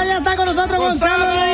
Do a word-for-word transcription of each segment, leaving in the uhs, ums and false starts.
ya está con nosotros Gonzalo de la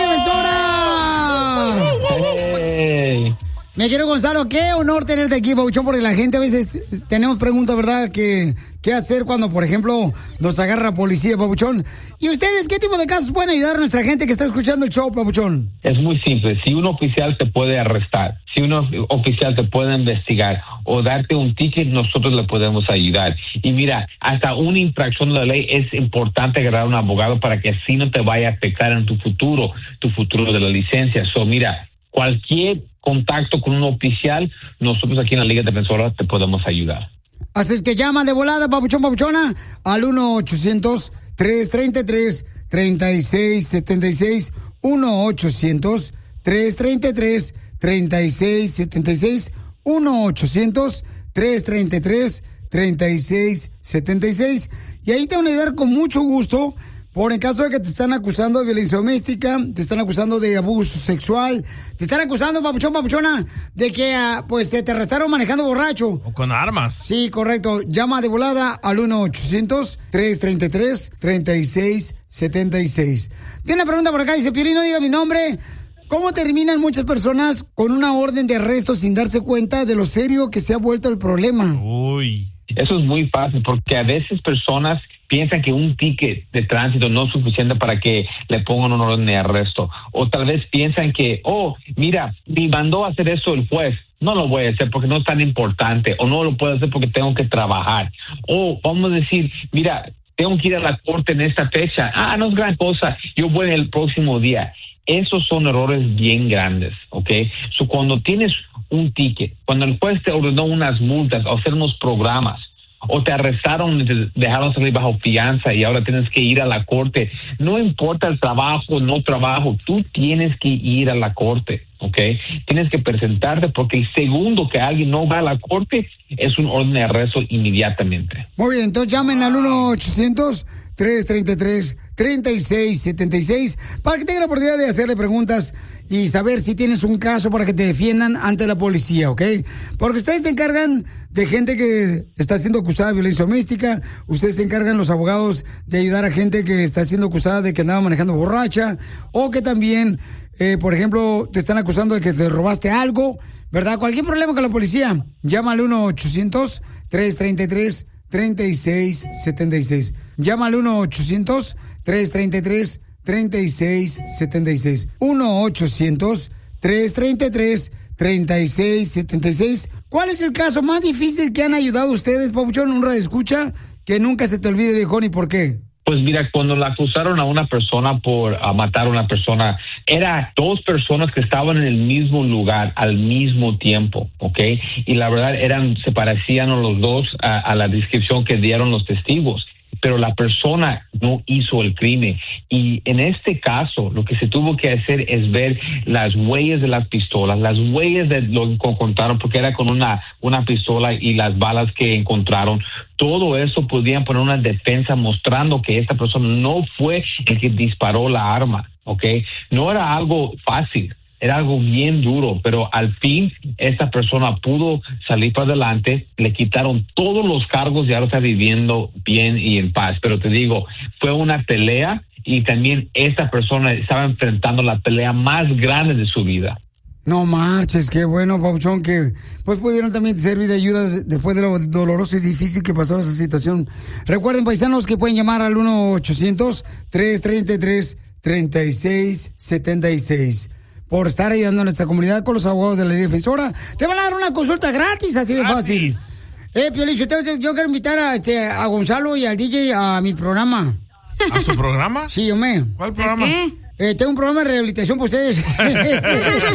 Defensora. Hey. Me quiero, Gonzalo, qué honor tenerte aquí, Pabuchón, porque la gente a veces tenemos preguntas, ¿verdad? Que, ¿Qué hacer cuando, por ejemplo, nos agarra la policía, Pabuchón? ¿Y ustedes qué tipo de casos pueden ayudar a nuestra gente que está escuchando el show, Pabuchón? Es muy simple. Si un oficial te puede arrestar, si un oficial te puede investigar o darte un ticket, nosotros le podemos ayudar. Y mira, hasta una infracción de la ley es importante agarrar a un abogado para que así no te vaya a afectar en tu futuro, tu futuro de la licencia. So, mira, cualquier contacto con un oficial, nosotros aquí en la Liga Defensora te podemos ayudar. Así es que llama de volada, Pabuchón, Pabuchona, al uno ochocientos, tres treinta y tres, treinta y seis setenta y seis, uno ochocientos, tres treinta y tres, treinta y seis setenta y seis, uno ochocientos, tres treinta y tres, treinta y seis setenta y seis. Y ahí te van a ayudar con mucho gusto. Por en caso de que te están acusando de violencia doméstica, te están acusando de abuso sexual, te están acusando, papuchón, papuchona, de que uh, pues te arrestaron manejando borracho. O con armas. Sí, correcto. Llama de volada al uno ochocientos, tres treinta y tres, treinta y seis setenta y seis. Tiene una pregunta por acá, dice, Piolín, no diga mi nombre. ¿Cómo terminan muchas personas con una orden de arresto sin darse cuenta de lo serio que se ha vuelto el problema? Uy. Eso es muy fácil porque a veces personas piensan que un ticket de tránsito no es suficiente para que le pongan una orden de arresto. O tal vez piensan que, oh, mira, me mandó a hacer eso el juez. No lo voy a hacer porque no es tan importante. O no lo puedo hacer porque tengo que trabajar. O vamos a decir, mira, tengo que ir a la corte en esta fecha. Ah, no es gran cosa. Yo voy el próximo día. Esos son errores bien grandes, ¿ok? So, cuando tienes un ticket, cuando el juez te ordenó unas multas o hacer unos programas, o te arrestaron y te dejaron salir bajo fianza y ahora tienes que ir a la corte, no importa el trabajo o no trabajo, tú tienes que ir a la corte, ¿ok? Tienes que presentarte porque el segundo que alguien no va a la corte es un orden de arresto inmediatamente. Muy bien, entonces llamen al uno ochocientos, tres treinta y tres, treinta y seis setenta y seis para que tengan la oportunidad de hacerle preguntas y saber si tienes un caso para que te defiendan ante la policía, ¿ok? Porque ustedes se encargan de gente que está siendo acusada de violencia doméstica, ustedes se encargan, los abogados, de ayudar a gente que está siendo acusada de que andaba manejando borracha, o que también, eh, por ejemplo, te están acusando de que te robaste algo, ¿verdad? Cualquier problema con la policía, llama al uno ochocientos, tres treinta y tres, treinta y seis setenta y seis. Llama al uno ochocientos, tres treinta y tres, treinta y seis setenta y seis. uno ochocientos, tres treinta y tres, treinta y seis setenta y seis. ¿Cuál es el caso más difícil que han ayudado ustedes, Pabuchón, un radioescucha, que nunca se te olvide, viejón, y por qué? Pues mira, cuando la acusaron a una persona por uh, matar a una persona, era dos personas que estaban en el mismo lugar al mismo tiempo, ¿ok? Y la verdad eran, se parecían los dos a, a la descripción que dieron los testigos, pero la persona no hizo el crimen. Y en este caso, lo que se tuvo que hacer es ver las huellas de las pistolas, las huellas de lo que encontraron, porque era con una, una pistola y las balas que encontraron. Todo eso podían poner una defensa mostrando que esta persona no fue el que disparó la arma, ¿ok? No era algo fácil. Era algo bien duro, pero al fin esta persona pudo salir para adelante, le quitaron todos los cargos y ahora está viviendo bien y en paz. Pero te digo, fue una pelea y también esta persona estaba enfrentando la pelea más grande de su vida. No marches, qué bueno, Pabuchón, que pues pudieron también servir de ayuda después de lo doloroso y difícil que pasó esa situación. Recuerden, paisanos, que pueden llamar al uno ochocientos, tres treinta y tres, treinta y seis setenta y seis. Por estar ayudando a nuestra comunidad con los abogados de la Liga Defensora. Te van a dar una consulta gratis, así de fácil. Eh, Piolín, yo, yo quiero invitar a, este, a Gonzalo y al D J a mi programa. ¿A su programa? Sí, hombre. ¿Cuál programa? Eh, tengo un programa de rehabilitación para ustedes.